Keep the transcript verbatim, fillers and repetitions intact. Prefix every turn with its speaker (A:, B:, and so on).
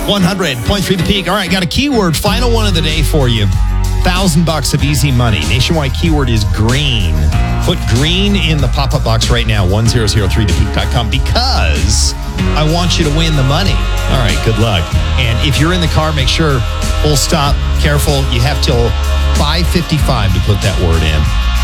A: one hundred point three The Peak. All right, got a keyword. Final one of the day for you. Thousand bucks of easy money. Nationwide keyword is green. Put green in the pop-up box right now, one zero zero three the peak dot com, because I want you to win the money. All right, good luck. And if you're in the car, make sure, full stop, careful. You have till five fifty-five to put that word in.